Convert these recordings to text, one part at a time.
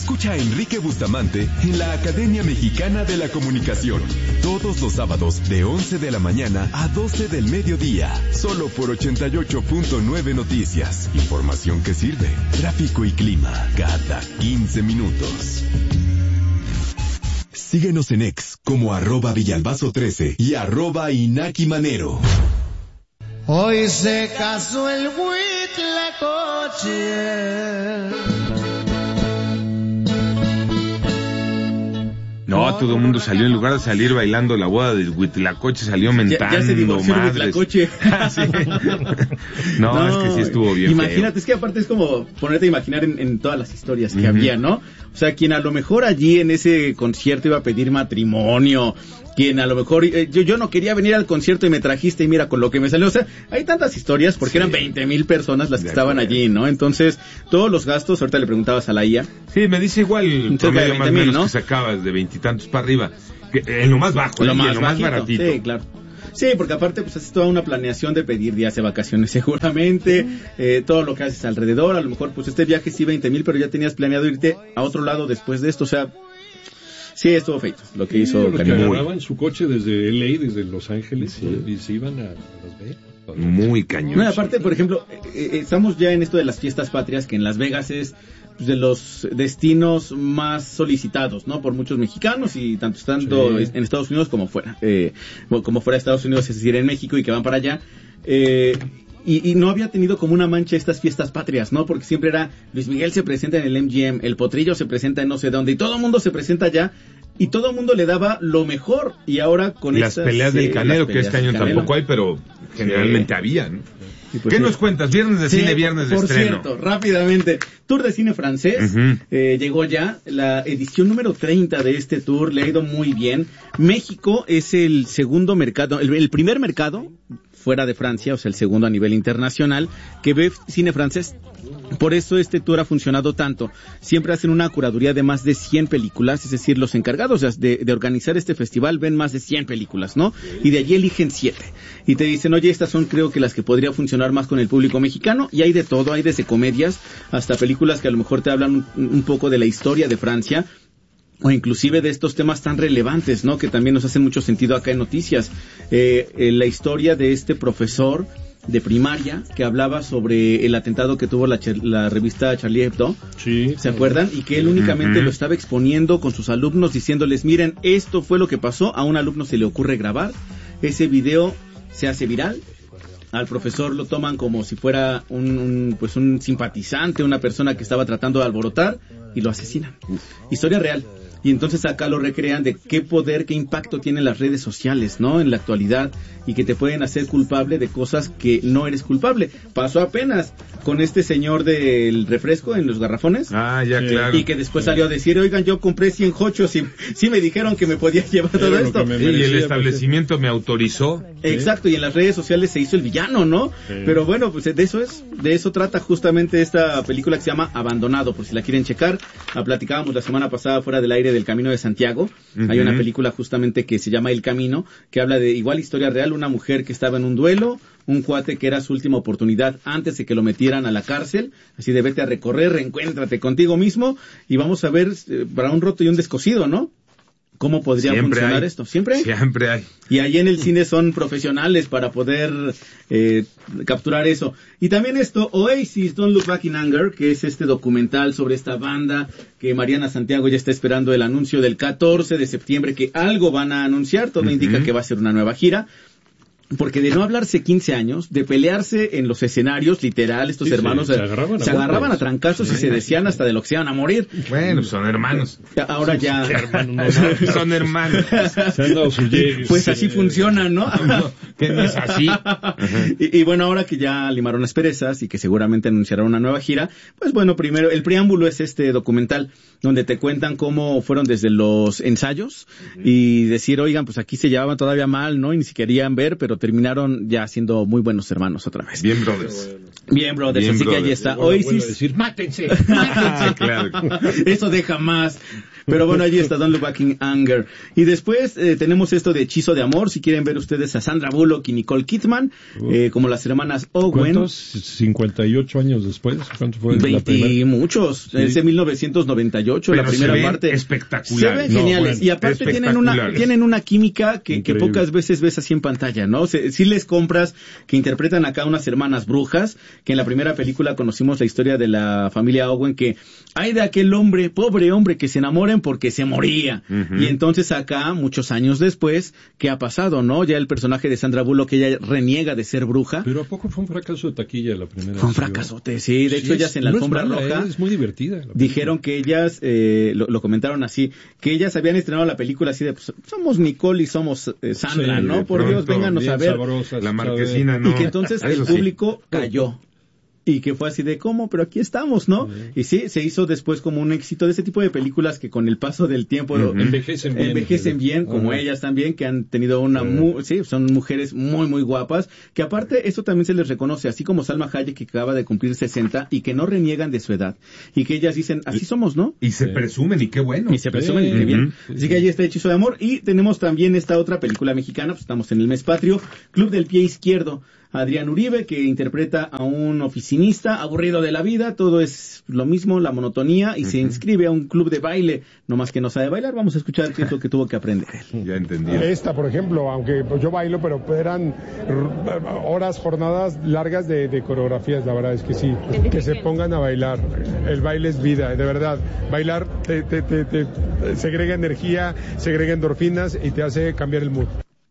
Escucha a Enrique Bustamante en la Academia Mexicana de la Comunicación. Todos los sábados de 11 de la mañana a 12 del mediodía. Solo por 88.9 Noticias. Información que sirve. Tráfico y clima cada 15 minutos. Síguenos en X como @Villalbazo13 y @Inaki Manero. Hoy se casó el Huitlacoche. No, todo el mundo salió, en lugar de salir bailando la boda del Huitlacoche, salió mentando. Ya se divorció el Huitlacoche. Sí. No, es que sí estuvo bien. Imagínate, feo. es que aparte es como ponerte a imaginar en todas las historias que había, ¿no? O sea, quien a lo mejor allí en ese concierto iba a pedir matrimonio, quien a lo mejor, yo no quería venir al concierto y me trajiste y mira con lo que me salió. O sea, hay tantas historias porque eran 20,000 personas las que estaban allí, ¿no? Entonces, todos los gastos, ahorita le preguntabas a la IA. Sí, me dice igual, promedio más o menos, ¿no? Que sacabas de 20 y tantos para arriba, en lo más bajo, lo más baratito. Sí, claro. Sí, porque aparte pues haces toda una planeación de pedir días de vacaciones seguramente, todo lo que haces alrededor, a lo mejor pues este viaje sí 20,000, pero ya tenías planeado irte a otro lado después de esto, o sea, sí estuvo feito lo que hizo Karim. Agarraban su coche desde LA, desde Los Ángeles, y se iban a Las Vegas. Muy cañón. No, aparte, por ejemplo, estamos ya en esto de las fiestas patrias, que en Las Vegas es de los destinos más solicitados, ¿no? Por muchos mexicanos y tanto estando en Estados Unidos como fuera de Estados Unidos, es decir, en México y que van para allá. Y no había tenido como una mancha estas fiestas patrias, ¿no? Porque siempre era Luis Miguel se presenta en el MGM, el Potrillo se presenta en no sé dónde y todo el mundo se presenta allá. Y todo el mundo le daba lo mejor. Y ahora con las peleas del Canelo, que este año tampoco hay, pero generalmente había, ¿no? Pues ¿qué nos cuentas? Viernes de cine, viernes de estreno. Por cierto, rápidamente, Tour de Cine Francés, llegó ya la edición número 30 de este tour, le ha ido muy bien. México es el segundo mercado, el primer mercado fuera de Francia, o sea, el segundo a nivel internacional, que ve cine francés. Por eso este tour ha funcionado tanto. Siempre hacen una curaduría de más de 100 películas, es decir, los encargados de organizar este festival ven más de 100 películas, ¿no? Y de allí eligen 7. Y te dicen, oye, estas son creo que las que podría funcionar más con el público mexicano. Y hay de todo, hay desde comedias hasta películas que a lo mejor te hablan un poco de la historia de Francia, o inclusive de estos temas tan relevantes, ¿no? Que también nos hacen mucho sentido acá en Noticias. La historia de este profesor de primaria que hablaba sobre el atentado que tuvo la revista Charlie Hebdo. Sí. ¿Se acuerdan? Y que él únicamente lo estaba exponiendo con sus alumnos, diciéndoles, miren, esto fue lo que pasó. A un alumno se le ocurre grabar. Ese video se hace viral. Al profesor lo toman como si fuera un simpatizante, una persona que estaba tratando de alborotar, y lo asesinan. Historia real. Y entonces acá lo recrean de qué poder, qué impacto tienen las redes sociales, ¿no? En la actualidad, y que te pueden hacer culpable de cosas que no eres culpable. Pasó apenas con este señor del refresco en los garrafones. Ah, ya, claro. Y que después salió a decir, oigan, yo compré 100 hochos y sí me dijeron que me podía llevar todo esto. Y el establecimiento me autorizó. Exacto, y en las redes sociales se hizo el villano, ¿no? Sí. Pero bueno, pues de eso trata justamente esta película que se llama Abandonado, por si la quieren checar. La platicábamos la semana pasada fuera del aire del Camino de Santiago. Hay una película justamente que se llama El Camino, que habla de igual historia real, una mujer que estaba en un duelo, un cuate que era su última oportunidad antes de que lo metieran a la cárcel, así de vete a recorrer, reencuéntrate contigo mismo, y vamos a ver para un roto y un descosido, ¿no? ¿Cómo podría funcionar esto? ¿Siempre hay? Siempre hay. Y ahí en el cine son profesionales para poder capturar eso. Y también esto, Oasis, Don't Look Back in Anger, que es este documental sobre esta banda, que Mariana Santiago ya está esperando el anuncio del 14 de septiembre, que algo van a anunciar, todo indica que va a ser una nueva gira. Porque de no hablarse 15 años, de pelearse en los escenarios, literal, estos hermanos se agarraban a trancazos y se decían hasta de lo que se iban a morir. Bueno, son hermanos. Ahora ya... Son hermanos. Pues así funciona, ¿no? Que no es así. Y bueno, ahora que ya limaron las perezas y que seguramente anunciarán una nueva gira, pues bueno, primero, el preámbulo es este documental donde te cuentan cómo fueron desde los ensayos y decir, oigan, pues aquí se llevaban todavía mal, ¿no? Y ni siquiera querían ver, pero terminaron ya siendo muy buenos hermanos otra vez. Bien brothers. Bien brothers, así que ahí está. Oasis. Decir, mátense. Claro. Eso deja más Pero bueno, allí está Don't Look Back in Anger. Y después tenemos esto de Hechizo de Amor, si quieren ver ustedes a Sandra Bullock y Nicole Kidman, como las hermanas Owen. ¿Cuántos? 58 años después. ¿Cuánto fue? 20 y muchos. Sí. Es de 1998, pero la primera parte. Espectacular. Se ven geniales. Y aparte tienen una química que pocas veces ves así en pantalla, ¿no? Sí les compras que interpretan acá unas hermanas brujas, que en la primera película conocimos la historia de la familia Owen, que hay de aquel hombre, pobre hombre, que se enamoren porque se moría. Y entonces acá, muchos años después, ¿qué ha pasado, no? Ya el personaje de Sandra Bullock, ella reniega de ser bruja. Pero ¿a poco fue un fracaso de taquilla la primera vez? Fue un fracasote, sí. De hecho, ellas en la alfombra roja es muy divertida. Dijeron que ellas, lo comentaron así, que ellas habían estrenado la película así de, pues, somos Nicole y somos Sandra, ¿no? Por Dios, vénganos a ver. La marquesina, ¿no? Y que entonces el público cayó. Y que fue así de, ¿cómo? Pero aquí estamos, ¿no? Y sí, se hizo después como un éxito de ese tipo de películas que con el paso del tiempo envejecen bien, como ellas también, que han tenido son mujeres muy, muy guapas, que aparte eso también se les reconoce, así como Salma Hayek, que acaba de cumplir 60 y que no reniegan de su edad, y que ellas dicen, así somos, ¿no? Y se presumen, y qué bueno. Y se presumen, y qué bien. Así que ahí está Hechizo de Amor, y tenemos también esta otra película mexicana, pues estamos en el mes patrio, Club del Pie Izquierdo. Adrián Uribe, que interpreta a un oficinista aburrido de la vida, todo es lo mismo, la monotonía, y se inscribe a un club de baile, nomás que no sabe bailar. Vamos a escuchar qué es lo que tuvo que aprender él. Ya entendí. Esta, por ejemplo, aunque yo bailo, pero eran horas, jornadas largas de coreografías, la verdad es que sí, que se pongan a bailar. El baile es vida, de verdad. Bailar te segrega energía, segrega endorfinas y te hace cambiar el mood.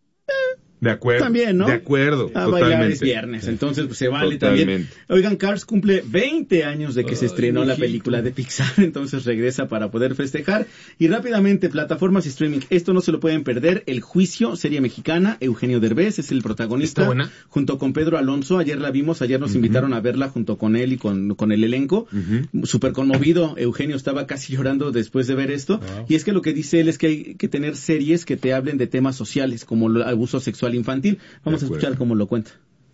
De acuerdo. También, ¿no? De acuerdo. A totalmente. bailar es viernes, entonces pues, se vale también. Oigan, Cars cumple 20 años de que se estrenó la película de Pixar, entonces regresa para poder festejar. Y rápidamente, plataformas y streaming, esto no se lo pueden perder. El Juicio, serie mexicana, Eugenio Derbez es el protagonista. ¿Está buena? Junto con Pedro Alonso, ayer la vimos, ayer nos invitaron a verla junto con él y con el elenco. Súper conmovido, Eugenio estaba casi llorando después de ver esto. Y es que lo que dice él es que hay que tener series que te hablen de temas sociales, como el abuso sexual infantil. Vamos a escuchar cómo lo cuenta.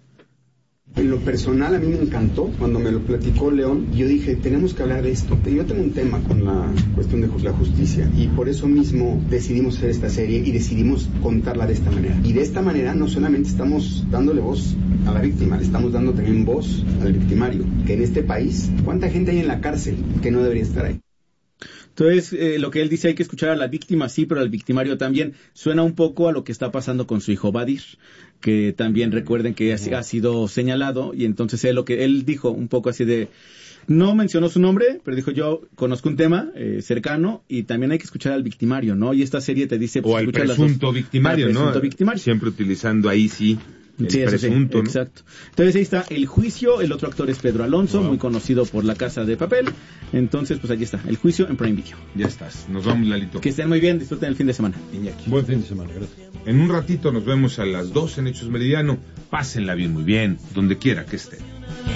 En lo personal a mí me encantó cuando me lo platicó León. Yo dije, tenemos que hablar de esto. Yo tengo un tema con la cuestión de la justicia y por eso mismo decidimos hacer esta serie y decidimos contarla de esta manera. Y de esta manera no solamente estamos dándole voz a la víctima, le estamos dando también voz al victimario. Que en este país, ¿cuánta gente hay en la cárcel que no debería estar ahí? Entonces, lo que él dice, hay que escuchar a la víctima, sí, pero al victimario también. Suena un poco a lo que está pasando con su hijo Badir, que también recuerden que ha sido señalado, y entonces lo que él dijo un poco así de, no mencionó su nombre, pero dijo, yo conozco un tema cercano, y también hay que escuchar al victimario, ¿no? Y esta serie te dice, pues, o al presunto victimario, ¿no? Victimario. Siempre utilizando ahí sí. Sí, presunto, ¿no? Exacto. Entonces ahí está El Juicio, el otro actor es Pedro Alonso, muy conocido por La Casa de Papel. Entonces, pues allí está, El Juicio en Prime Video. Ya estás, nos vamos, Lalito. Que estén muy bien, disfruten el fin de semana. Iñaki. Buen fin de semana, gracias. En un ratito nos vemos a las 2 en Hechos Meridiano. Pásenla bien, muy bien, donde quiera que estén.